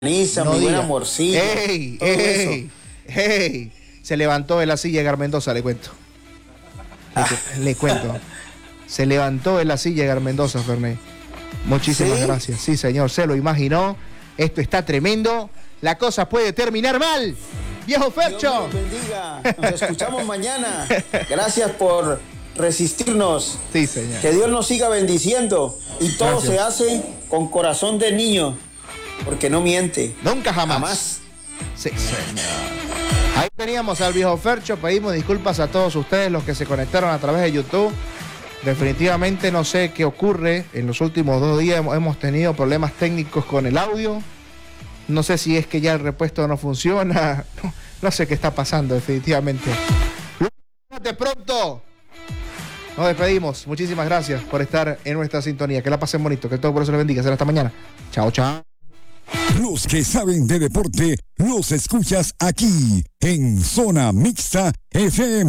No mi buen diga. amorcito. ¡Ey! Todo eso. ¡Ey! ¡Ey! Se levantó de la silla Edgar Mendoza, le cuento. Le cuento. Se levantó de la silla Edgar Mendoza, Fernet. Muchísimas ¿Sí? gracias. Sí, señor, se lo imaginó. Esto está tremendo. La cosa puede terminar mal. ¡Viejo Fercho! Dios me los bendiga. Nos escuchamos mañana. Gracias por resistirnos. Sí, señor. Que Dios nos siga bendiciendo. Y todo Gracias. se hace con corazón de niño. Porque no miente. Nunca jamás. Jamás. Sí, señor. Ahí teníamos al viejo Fercho. Pedimos disculpas a todos ustedes, los que se conectaron a través de YouTube. Definitivamente no sé qué ocurre. En los últimos 2 días hemos tenido problemas técnicos con el audio. No sé si es que ya el repuesto no funciona. No sé qué está pasando, definitivamente. ¡De pronto! Nos despedimos. Muchísimas gracias por estar en nuestra sintonía. Que la pasen bonito. Que todo por eso les bendiga. Será hasta mañana. Chao, chao. Los que saben de deporte los escuchas aquí en Zona Mixta FM.